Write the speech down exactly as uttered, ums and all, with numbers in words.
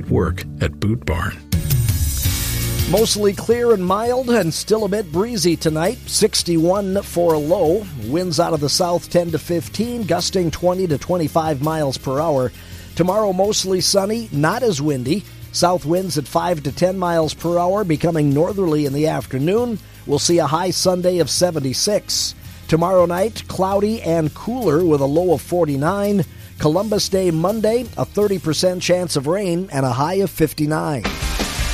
work at Boot Barn. Mostly clear and mild and still a bit breezy tonight. sixty-one for a low. Winds out of the south ten to fifteen, gusting twenty to twenty-five miles per hour. Tomorrow mostly sunny, not as windy. South winds at five to ten miles per hour, becoming northerly in the afternoon. We'll see a high Sunday of seventy-six. Tomorrow night, cloudy and cooler with a low of forty-nine. Columbus Day Monday, a thirty percent chance of rain and a high of fifty-nine.